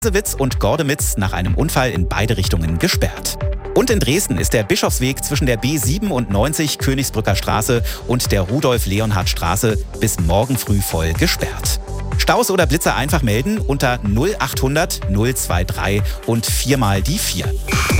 Witz und Gordemitz nach einem Unfall in beide Richtungen gesperrt. Und in Dresden ist der Bischofsweg zwischen der B97 Königsbrücker Straße und der Rudolf-Leonhard-Straße bis morgen früh voll gesperrt. Staus oder Blitzer einfach melden unter 0800 023 und 4 mal die 4.